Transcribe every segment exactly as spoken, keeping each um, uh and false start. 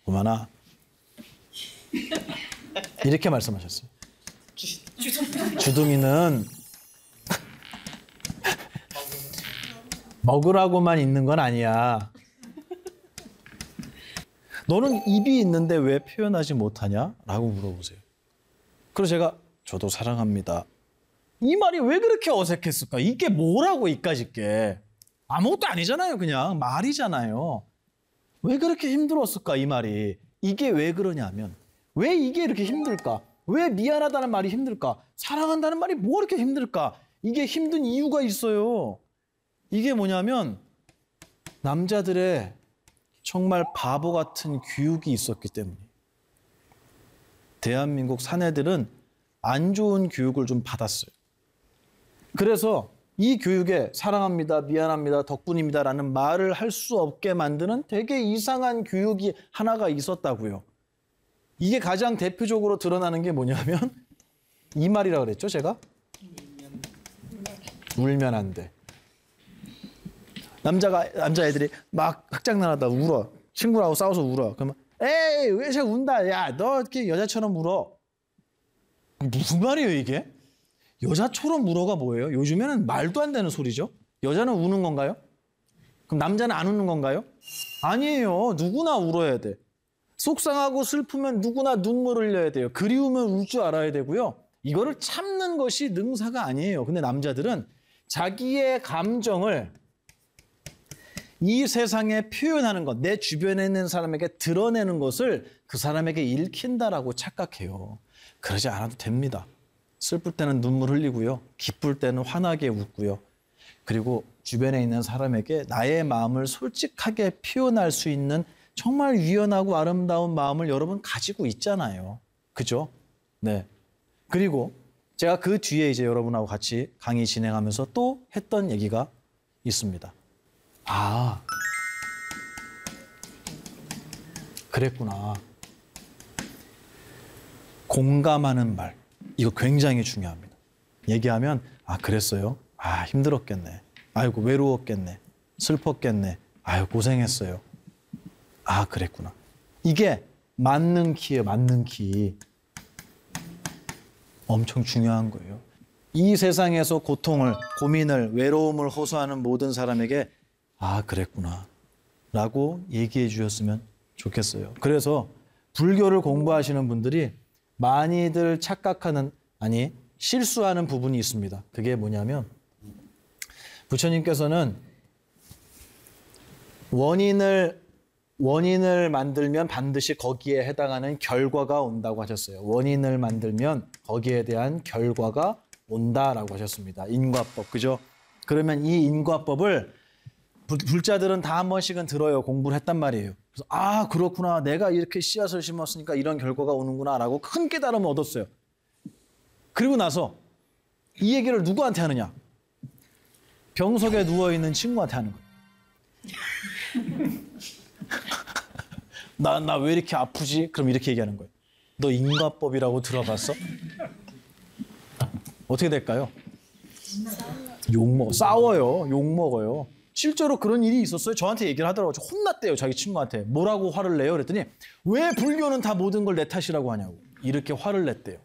고만아. 이렇게 말씀하셨어요. 주둥이는 먹으라고만 있는 건 아니야. 너는 입이 있는데 왜 표현하지 못하냐? 라고 물어보세요. 그래서 제가 저도 사랑합니다. 이 말이 왜 그렇게 어색했을까? 이게 뭐라고 이까짓게. 아무것도 아니잖아요. 그냥 말이잖아요. 왜 그렇게 힘들었을까? 이 말이. 이게 왜 그러냐면 왜 이게 이렇게 힘들까? 왜 미안하다는 말이 힘들까? 사랑한다는 말이 뭐 이렇게 힘들까? 이게 힘든 이유가 있어요. 이게 뭐냐면 남자들의 정말 바보 같은 교육이 있었기 때문에. 대한민국 사내들은 안 좋은 교육을 좀 받았어요. 그래서 이 교육에 사랑합니다, 미안합니다, 덕분입니다라는 말을 할 수 없게 만드는 되게 이상한 교육이 하나가 있었다고요. 이게 가장 대표적으로 드러나는 게 뭐냐면 이 말이라고 그랬죠, 제가? 울면 안 돼. 남자가, 남자애들이 막 학장난하다 울어. 친구라고 싸워서 울어. 그러면 에이, 왜 쟤 운다. 야, 너 이렇게 여자처럼 울어. 무슨 말이에요, 이게? 여자처럼 울어가 뭐예요? 요즘에는 말도 안 되는 소리죠. 여자는 우는 건가요? 그럼 남자는 안 우는 건가요? 아니에요. 누구나 울어야 돼. 속상하고 슬프면 누구나 눈물 흘려야 돼요. 그리우면 울 줄 알아야 되고요. 이거를 참는 것이 능사가 아니에요. 근데 남자들은 자기의 감정을 이 세상에 표현하는 것, 내 주변에 있는 사람에게 드러내는 것을 그 사람에게 읽힌다라고 착각해요. 그러지 않아도 됩니다. 슬플 때는 눈물 흘리고요. 기쁠 때는 환하게 웃고요. 그리고 주변에 있는 사람에게 나의 마음을 솔직하게 표현할 수 있는 정말 유연하고 아름다운 마음을 여러분 가지고 있잖아요. 그죠? 네. 그리고 제가 그 뒤에 이제 여러분하고 같이 강의 진행하면서 또 했던 얘기가 있습니다. 아, 그랬구나. 공감하는 말. 이거 굉장히 중요합니다. 얘기하면 아, 그랬어요? 아, 힘들었겠네. 아이고, 외로웠겠네. 슬펐겠네. 아유, 고생했어요. 아, 그랬구나. 이게 맞는 키예요. 맞는 키. 엄청 중요한 거예요. 이 세상에서 고통을, 고민을, 외로움을 호소하는 모든 사람에게 아, 그랬구나 라고 얘기해 주셨으면 좋겠어요. 그래서 불교를 공부하시는 분들이 많이들 착각하는, 아니 실수하는 부분이 있습니다. 그게 뭐냐면 부처님께서는 원인을 원인을 만들면 반드시 거기에 해당하는 결과가 온다고 하셨어요. 원인을 만들면 거기에 대한 결과가 온다라고 하셨습니다. 인과법, 그죠? 그러면 이 인과법을 불자들은 다 한 번씩은 들어요. 공부를 했단 말이에요. 그래서 아, 그렇구나. 내가 이렇게 씨앗을 심었으니까 이런 결과가 오는구나 라고 큰 깨달음을 얻었어요. 그리고 나서 이 얘기를 누구한테 하느냐? 병석에 누워있는 친구한테 하는 거예요. 나, 나 왜 이렇게 아프지? 그럼 이렇게 얘기하는 거예요. 너 인과법이라고 들어봤어? 어떻게 될까요? 욕먹어. 싸워요. 욕먹어요. 실제로 그런 일이 있었어요. 저한테 얘기를 하더라고요. 혼났대요. 자기 친구한테. 뭐라고 화를 내요? 그랬더니 왜 불교는 다 모든 걸 내 탓이라고 하냐고. 이렇게 화를 냈대요.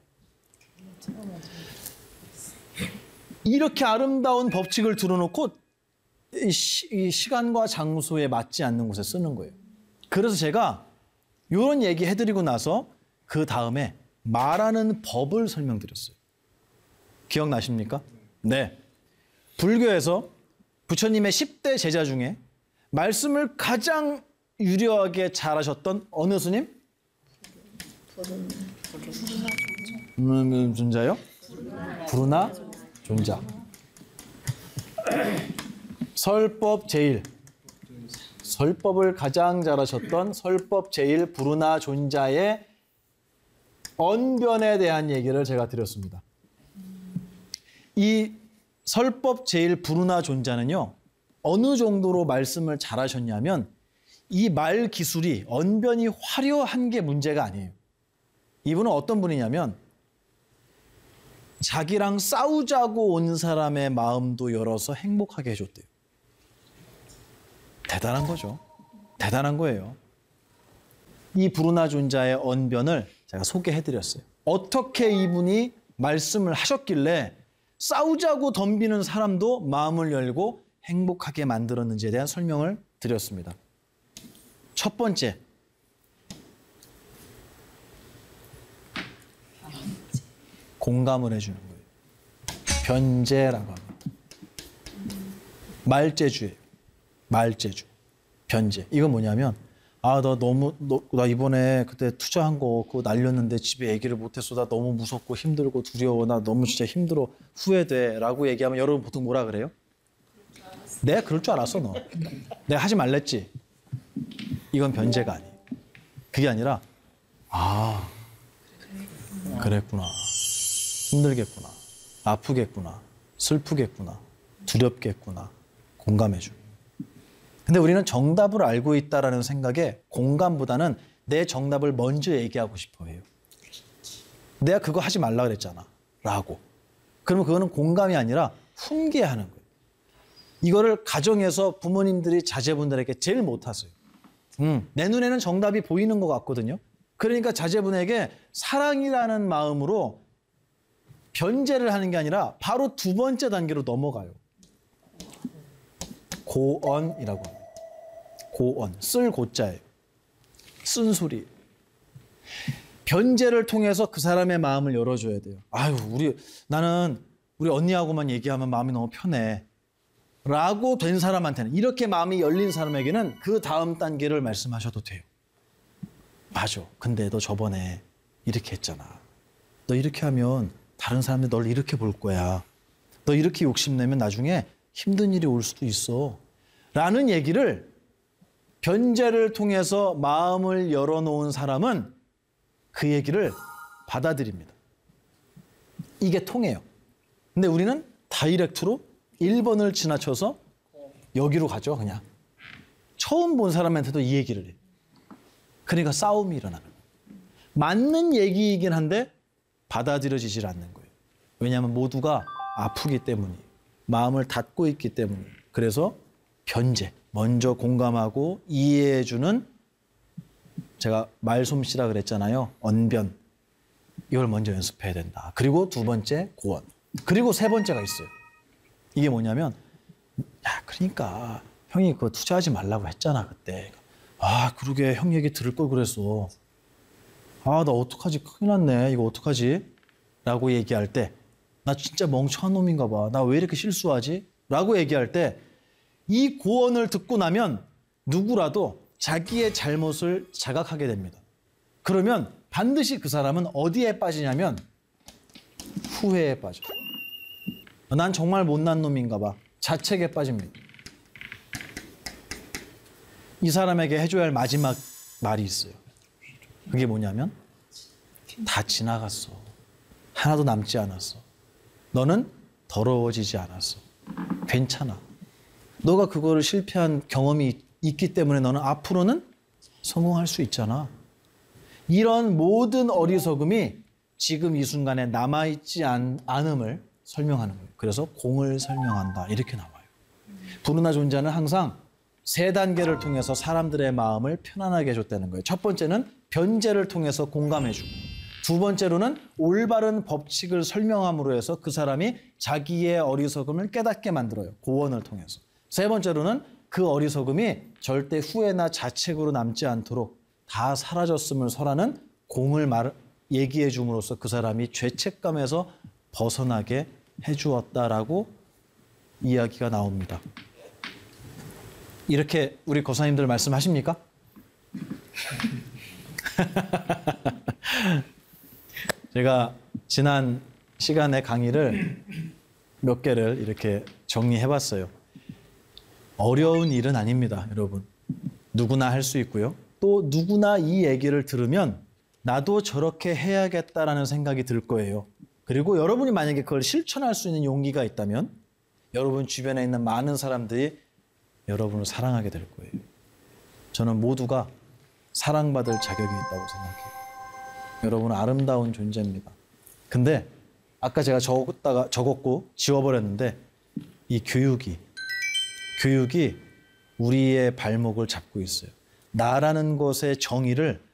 이렇게 아름다운 법칙을 들어놓고 이, 시, 이 시간과 장소에 맞지 않는 곳에 쓰는 거예요. 그래서 제가 이런 얘기 해드리고 나서 그 다음에 말하는 법을 설명드렸어요. 기억나십니까? 네. 불교에서 부처님의 십 대 제자 중에 말씀을 가장 유려하게 잘하셨던 어느 스님? 음, 존자요? 부르나 존자. 설법 제일. 설법을 가장 잘하셨던 설법 제일 부르나 존자의 언변에 대한 얘기를 제가 드렸습니다. 이 설법 제일 부르나 존자는요, 어느 정도로 말씀을 잘하셨냐면 이 말 기술이 언변이 화려한 게 문제가 아니에요. 이분은 어떤 분이냐면 자기랑 싸우자고 온 사람의 마음도 열어서 행복하게 해줬대요. 대단한 거죠. 대단한 거예요. 이 브루나 존자의 언변을 제가 소개해드렸어요. 어떻게 이분이 말씀을 하셨길래 싸우자고 덤비는 사람도 마음을 열고 행복하게 만들었는지에 대한 설명을 드렸습니다. 첫 번째, 공감을 해주는 거예요. 변제라고 합니다. 말재주예요. 말재주. 변제. 이건 뭐냐면 아, 나 너무 너, 나 이번에 그때 투자한 거 그거 날렸는데 집에 얘기를 못했어. 나 너무 무섭고 힘들고 두려워. 나 너무 진짜 힘들어. 후회돼. 라고 얘기하면 여러분 보통 뭐라 그래요? 내가 그럴 줄 알았어 너. 내가 하지 말랬지. 이건 변제가 아니에요. 그게 아니라 아, 그랬구나. 힘들겠구나. 아프겠구나. 슬프겠구나. 두렵겠구나. 공감해줘. 근데 우리는 정답을 알고 있다라는 생각에 공감보다는 내 정답을 먼저 얘기하고 싶어 해요. 내가 그거 하지 말라 그랬잖아. 라고. 그러면 그거는 공감이 아니라 훈계하는 거예요. 이거를 가정에서 부모님들이 자제분들에게 제일 못하세요. 음, 내 눈에는 정답이 보이는 것 같거든요. 그러니까 자제분에게 사랑이라는 마음으로 변제를 하는 게 아니라 바로 두 번째 단계로 넘어가요. 고언이라고 합니다. 고언, 쓸 고자예요. 쓴소리. 변제를 통해서 그 사람의 마음을 열어줘야 돼요. 아유, 우리 나는 우리 언니하고만 얘기하면 마음이 너무 편해. 라고 된 사람한테는, 이렇게 마음이 열린 사람에게는 그 다음 단계를 말씀하셔도 돼요. 맞아. 근데 너 저번에 이렇게 했잖아. 너 이렇게 하면 다른 사람들이 널 이렇게 볼 거야. 너 이렇게 욕심내면 나중에 힘든 일이 올 수도 있어. 라는 얘기를 변제를 통해서 마음을 열어놓은 사람은 그 얘기를 받아들입니다. 이게 통해요. 근데 우리는 다이렉트로 일 번을 지나쳐서 여기로 가죠, 그냥. 처음 본 사람한테도 이 얘기를 해요. 그러니까 싸움이 일어나는 거예요. 맞는 얘기이긴 한데 받아들여지질 않는 거예요. 왜냐하면 모두가 아프기 때문이에요. 마음을 닫고 있기 때문이에요. 그래서 변제, 먼저 공감하고 이해해주는, 제가 말솜씨라 그랬잖아요. 언변. 이걸 먼저 연습해야 된다. 그리고 두 번째, 고언. 그리고 세 번째가 있어요. 이게 뭐냐면, 야, 그러니까 형이 그거 투자하지 말라고 했잖아, 그때. 아, 그러게 형 얘기 들을 걸 그랬어. 아, 나 어떡하지? 큰일 났네. 이거 어떡하지? 라고 얘기할 때, 나 진짜 멍청한 놈인가 봐. 나 왜 이렇게 실수하지? 라고 얘기할 때, 이 고언을 듣고 나면 누구라도 자기의 잘못을 자각하게 됩니다. 그러면 반드시 그 사람은 어디에 빠지냐면 후회에 빠져. 난 정말 못난 놈인가 봐. 자책에 빠집니다. 이 사람에게 해줘야 할 마지막 말이 있어요. 그게 뭐냐면 다 지나갔어. 하나도 남지 않았어. 너는 더러워지지 않았어. 괜찮아. 너가 그거를 실패한 경험이 있기 때문에 너는 앞으로는 성공할 수 있잖아. 이런 모든 어리석음이 지금 이 순간에 남아있지 않, 않음을 설명하는 거예요. 그래서 공을 설명한다. 이렇게 나와요. 브루나 존자는 항상 세 단계를 통해서 사람들의 마음을 편안하게 해줬다는 거예요. 첫 번째는 변제를 통해서 공감해주고, 두 번째로는 올바른 법칙을 설명함으로 해서 그 사람이 자기의 어리석음을 깨닫게 만들어요. 고언을 통해서. 세 번째로는 그 어리석음이 절대 후회나 자책으로 남지 않도록 다 사라졌음을 설하는 공을 말, 얘기해 줌으로써 그 사람이 죄책감에서 벗어나게 해주었다라고 이야기가 나옵니다. 이렇게 우리 거사님들 말씀하십니까? 제가 지난 시간에 강의를 몇 개를 이렇게 정리해봤어요. 어려운 일은 아닙니다, 여러분. 누구나 할 수 있고요. 또 누구나 이 얘기를 들으면 나도 저렇게 해야겠다라는 생각이 들 거예요. 그리고 여러분이 만약에 그걸 실천할 수 있는 용기가 있다면 여러분 주변에 있는 많은 사람들이 여러분을 사랑하게 될 거예요. 저는 모두가 사랑받을 자격이 있다고 생각해요. 여러분은 아름다운 존재입니다. 근데 아까 제가 적었다가 적었고 지워버렸는데 이 교육이 교육이 우리의 발목을 잡고 있어요. 나라는 것의 정의를